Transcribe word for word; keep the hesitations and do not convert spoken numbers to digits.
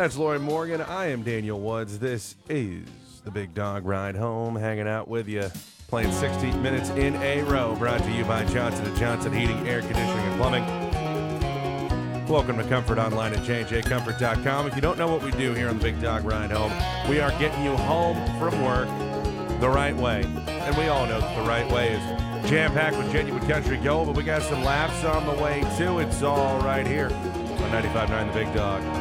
That's Lori Morgan. I am Daniel Woods. This is the Big Dog Ride Home, hanging out with you, playing sixty minutes in a row, brought to you by Johnson and Johnson Heating, Air Conditioning, and Plumbing. Welcome to Comfort Online at J J Comfort dot com. If you don't know what we do here on the Big Dog Ride Home, we are getting you home from work the right way. And we all know that the right way is jam-packed with genuine country gold, but we got some laughs on the way, too. It's all right here on ninety-five point nine The Big Dog.